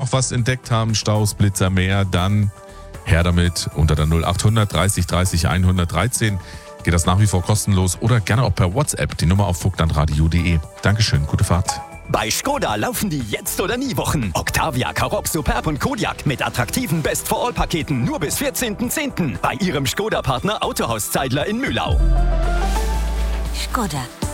noch was entdeckt haben, Staus, Blitzer, mehr, dann her damit unter der 0800 30 30 113. Geht das nach wie vor kostenlos oder gerne auch per WhatsApp. Die Nummer auf vogtlandradio.de. Dankeschön, gute Fahrt. Bei Skoda laufen die Jetzt- oder Nie-Wochen. Octavia, Karoq, Superb und Kodiaq mit attraktiven Best-for-All-Paketen nur bis 14.10. bei Ihrem Skoda-Partner Autohaus Zeidler in Mühlau. Skoda.